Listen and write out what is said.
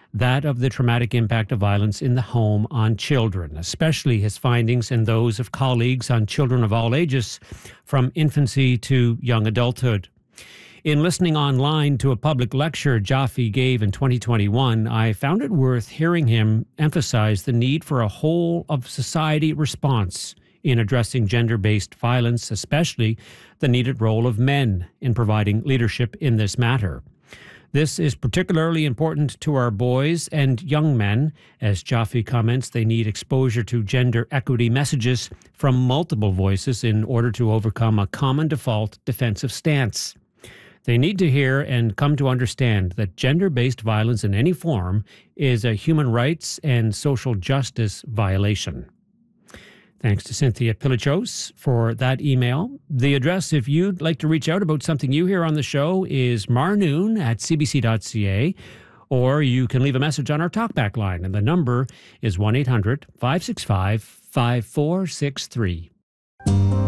that of the traumatic impact of violence in the home on children, especially his findings and those of colleagues on children of all ages, from infancy to young adulthood. In listening online to a public lecture Jaffe gave in 2021, I found it worth hearing him emphasize the need for a whole-of-society response in addressing gender-based violence, especially the needed role of men in providing leadership in this matter. This is particularly important to our boys and young men. As Jaffe comments, they need exposure to gender equity messages from multiple voices in order to overcome a common default defensive stance. They need to hear and come to understand that gender-based violence in any form is a human rights and social justice violation. Thanks to Cynthia Pilichos for that email. The address, if you'd like to reach out about something you hear on the show, is marnoon@cbc.ca, or you can leave a message on our talkback line, and the number is 1-800-565-5463.